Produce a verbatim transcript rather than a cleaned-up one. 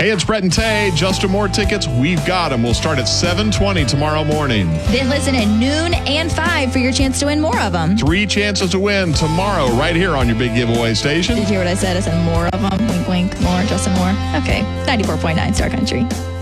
Hey, it's Brett and Tay. Justin Moore tickets, we've got them. We'll start at seven twenty tomorrow morning. Then listen at noon and five for your chance to win more of them. Three chances to win tomorrow right here on your big giveaway station. Did you hear what I said? I said more of them. Wink, wink, more, Justin Moore. Okay, ninety-four point nine Star Country.